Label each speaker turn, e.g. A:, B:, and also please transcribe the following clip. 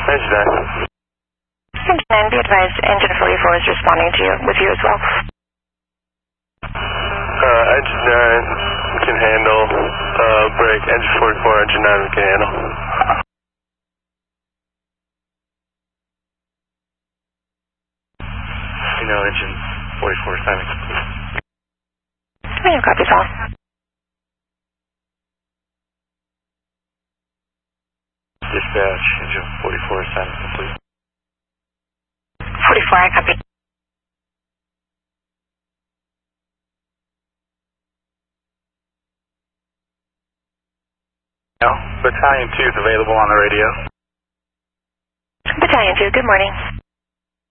A: Engine 9.
B: Engine 9, be advised, engine 44 is responding to you, with you as well.
A: Engine 9 can handle, break. Engine 44, engine 9 we can handle. You know, engine 44 is timing, please.
B: We have copies all.
A: Dispatch, engine 44 is timing complete.
B: 44, I copy.
A: Battalion 2 is available on the radio.
B: Battalion 2, good morning.